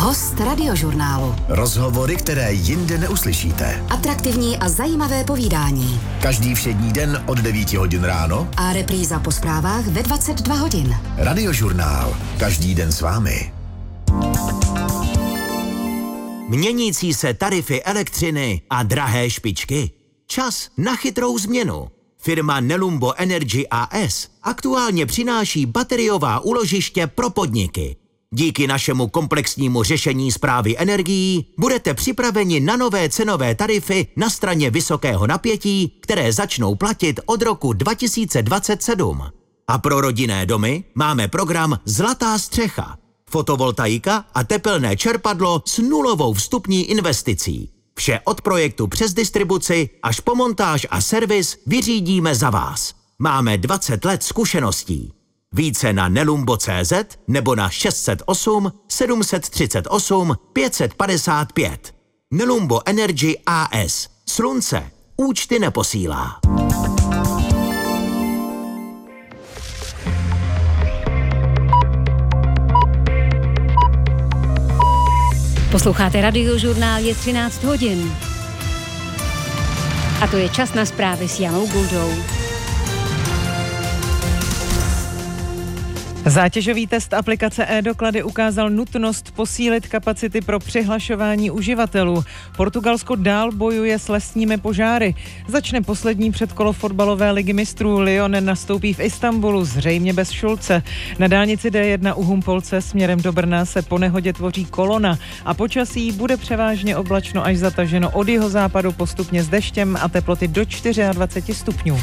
Host Radiožurnálu. Rozhovory, které jinde neuslyšíte. Atraktivní a zajímavé povídání. Každý všední den od 9 hodin ráno. A repríza po zprávách ve 22 hodin. Radiožurnál. Každý den s vámi. Měnící se tarify elektřiny a drahé špičky. Čas na chytrou změnu. Firma Nelumbo Energy AS aktuálně přináší bateriová úložiště pro podniky. Díky našemu komplexnímu řešení správy energií budete připraveni na nové cenové tarify na straně vysokého napětí, které začnou platit od roku 2027. A pro rodinné domy máme program Zlatá střecha. Fotovoltaika a tepelné čerpadlo s nulovou vstupní investicí. Vše od projektu přes distribuci až po montáž a servis vyřídíme za vás. Máme 20 let zkušeností. Více na nelumbo.cz nebo na 608 738 555. Nelumbo Energy AS. Slunce účty neposílá. Posloucháte Radiožurnál, je 13 hodin. A to je čas na zprávy s Janou Guldou. Zátěžový test aplikace e-doklady ukázal nutnost posílit kapacity pro přihlašování uživatelů. Portugalsko dál bojuje s lesními požáry. Začne poslední předkolo fotbalové ligy mistrů. Lyon nastoupí v Istanbulu, zřejmě bez Šulce. Na dálnici D1 u Humpolce směrem do Brna se po nehodě tvoří kolona a počasí bude převážně oblačno až zataženo od jihozápadu postupně s deštěm a teploty do 24 stupňů.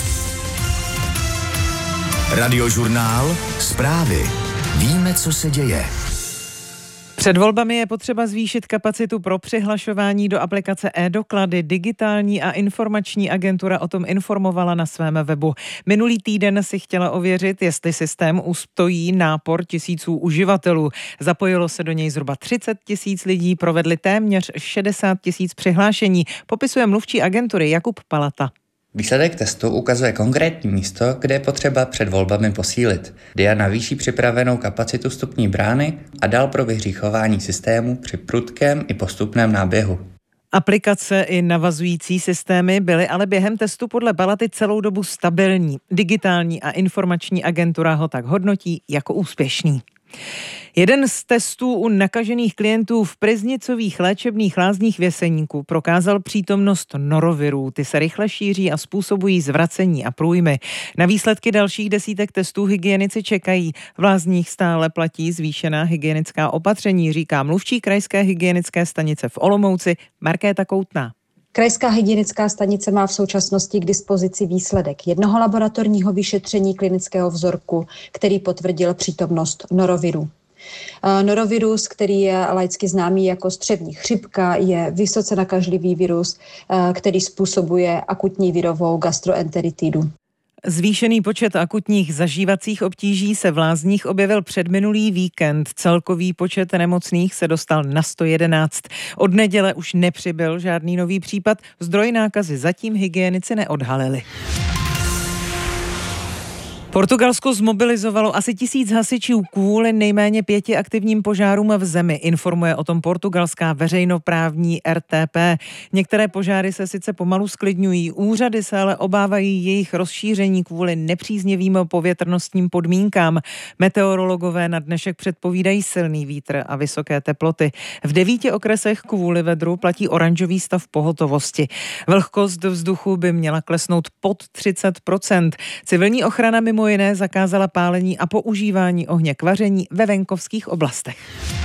Radiožurnál. Zprávy. Víme, co se děje. Před volbami je potřeba zvýšit kapacitu pro přihlašování do aplikace e-doklady. Digitální a informační agentura o tom informovala na svém webu. Minulý týden si chtěla ověřit, jestli systém ustojí nápor tisíců uživatelů. Zapojilo se do něj zhruba 30 000 lidí, provedli téměř 60 000 přihlášení, popisuje mluvčí agentury Jakub Palata. Výsledek testu ukazuje konkrétní místo, kde je potřeba před volbami posílit. DIA navýší připravenou kapacitu vstupní brány a dál prověří chování systému při prudkém i postupném náběhu. Aplikace i navazující systémy byly ale během testu podle Palaty celou dobu stabilní. Digitální a informační agentura ho tak hodnotí jako úspěšný. Jeden z testů u nakažených klientů v Pryznicových léčebných lázních v Jeseníku prokázal přítomnost norovirů. Ty se rychle šíří a způsobují zvracení a průjmy. Na výsledky dalších desítek testů hygienici čekají. V lázních stále platí zvýšená hygienická opatření, říká mluvčí krajské hygienické stanice v Olomouci Markéta Koutná. Krajská hygienická stanice má v současnosti k dispozici výsledek jednoho laboratorního vyšetření klinického vzorku, který potvrdil přítomnost noroviru. Norovirus, který je laicky známý jako střevní chřipka, je vysoce nakažlivý virus, který způsobuje akutní virovou gastroenteritidu. Zvýšený počet akutních zažívacích obtíží se v lázních objevil předminulý víkend. Celkový počet nemocných se dostal na 111. Od neděle už nepřibyl žádný nový případ. Zdroj nákazy zatím hygienici neodhalili. Portugalsko zmobilizovalo asi 1000 hasičů kvůli nejméně 5 aktivním požárům v zemi, informuje o tom portugalská veřejnoprávní RTP. Některé požáry se sice pomalu sklidňují, úřady se ale obávají jejich rozšíření kvůli nepříznivým povětrnostním podmínkám. Meteorologové na dnešek předpovídají silný vítr a vysoké teploty. V 9 okresech kvůli vedru platí oranžový stav pohotovosti. Vlhkost vzduchu by měla klesnout pod 30%. Civilní ochrana mimo jiné zakázala pálení a používání ohně k vaření ve venkovských oblastech.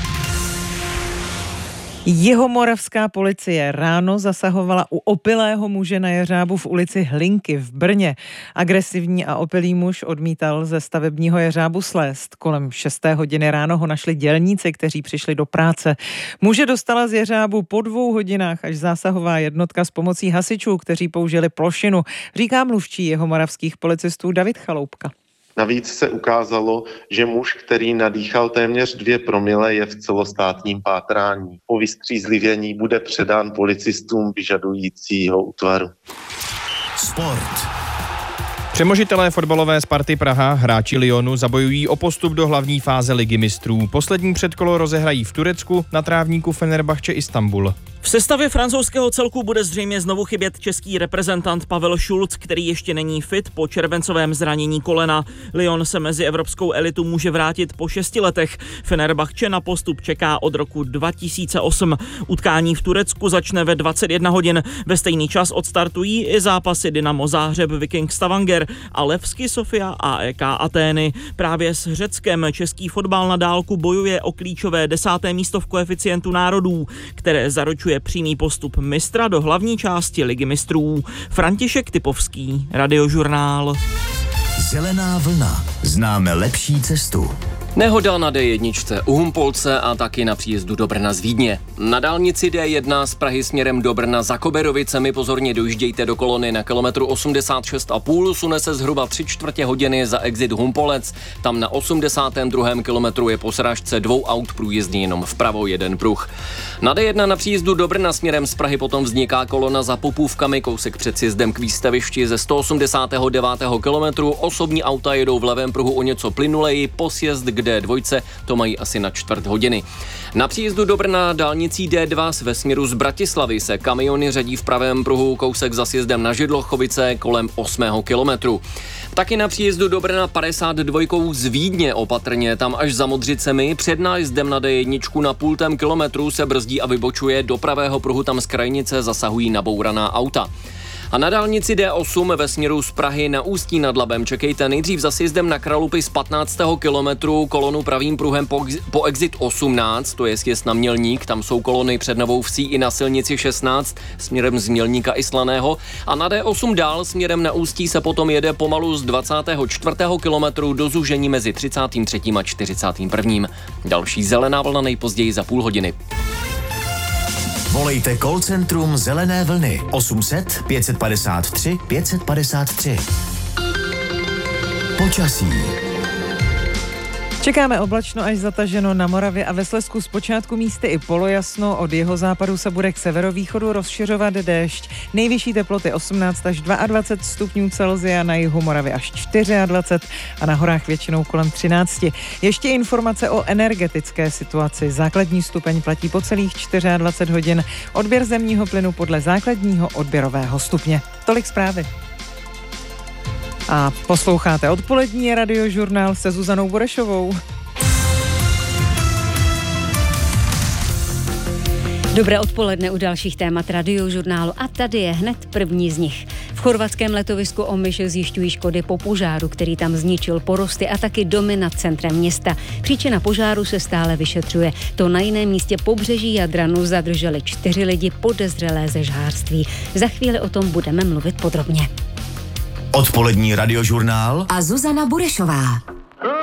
Jihomoravská policie ráno zasahovala u opilého muže na jeřábu v ulici Hlinky v Brně. Agresivní a opilý muž odmítal ze stavebního jeřábu slézt. Kolem 6. hodiny ráno ho našli dělníci, kteří přišli do práce. Muže dostala z jeřábu po 2 hodinách až zásahová jednotka s pomocí hasičů, kteří použili plošinu, říká mluvčí jihomoravských policistů David Chaloupka. Navíc se ukázalo, že muž, který nadýchal téměř 2 promile, je v celostátním pátrání. Po vystřízlivění bude předán policistům vyžadujícího útvaru. Sport. Přemožitelé fotbalové Sparty Praha, hráči Lyonu, zabojují o postup do hlavní fáze Ligy mistrů. Poslední předkolo rozehrají v Turecku na trávníku Fenerbahče Istanbul. V sestavě francouzského celku bude zřejmě znovu chybět český reprezentant Pavel Šulc, který ještě není fit po červencovém zranění kolena. Lyon se mezi evropskou elitu může vrátit po 6 letech. Fenerbahče na postup čeká od roku 2008. Utkání v Turecku začne ve 21 hodin. Ve stejný čas odstartují i zápasy Dynamo Záhřeb, Viking Stavanger a Levski Sofia AEK Atény. Právě s Řeckem český fotbal na dálku bojuje o klíčové 10. místo v koeficientu národů, které zaručuje přímý postup mistra do hlavní části Ligy mistrů. František Typovský, Radiožurnál. Zelená vlna. Známe lepší cestu. Nehoda na D1 u Humpolce a taky na příjezdu do Brna z Vídně. Na dálnici D1 z Prahy směrem do Brna za Koberovicemi pozorně dojíždějte do kolony na kilometru 86,5, sune se zhruba 3/4 hodiny za exit Humpolec. Tam na 82. kilometru je po srážce 2 aut průjezdný jenom vpravo, 1 pruh. Na D1 na příjezdu do Brna směrem z Prahy potom vzniká kolona za Popůvkami, kousek před sjezdem k výstavišti ze 189. kilometru. Osobní auta jedou v levém pruhu o něco plynuleji, po sjezd k D2 to mají asi na 1/4 hodiny. Na příjezdu do Brna dálnicí D2 ve směru z Bratislavy se kamiony řadí v pravém pruhu kousek za sjezdem na Židlochovice kolem 8. kilometru. Taky na příjezdu do Brna 52 z Vídně opatrně, tam až za Modřicemi, před nájezdem na D1 na 0,5 kilometru se brzdí a vybočuje, do pravého pruhu tam z krajnice zasahují nabouraná auta. A na dálnici D8 ve směru z Prahy na Ústí nad Labem čekejte nejdřív za sjezdem na Kralupy z 15. kilometru kolonu pravým pruhem po exit 18, to je sjezd na Mělník, tam jsou kolony před Novou Vsí i na silnici 16 směrem z Mělníka i Slaného, a na D8 dál směrem na Ústí se potom jede pomalu z 24. kilometru do zúžení mezi 33. a 41. Další zelená vlna nejpozději za půl hodiny. Volejte call centrum Zelené vlny 800 553 553. Počasí. Čekáme oblačno až zataženo na Moravě a ve Slezsku zpočátku místy i polojasno, od jihozápadu se bude k severovýchodu rozšiřovat déšť. Nejvyšší teploty 18 až 22 stupňů Celsia, na jihu Moravy až 24 a na horách většinou kolem 13. Ještě informace o energetické situaci. Základní stupeň platí po celých 24 hodin. Odběr zemního plynu podle základního odběrového stupně. Tolik zprávy. A posloucháte odpolední Radiožurnál se Zuzanou Burešovou. Dobré odpoledne u dalších témat Radiožurnálu a tady je hned první z nich. V chorvatském letovisku Omiš zjišťují škody po požáru, který tam zničil porosty a taky domy nad centrem města. Příčina požáru se stále vyšetřuje. To na jiném místě pobřeží Jadranu zadrželi 4 lidi podezřelé ze žhářství. Za chvíli o tom budeme mluvit podrobně. Odpolední Radiožurnál a Zuzana Burešová.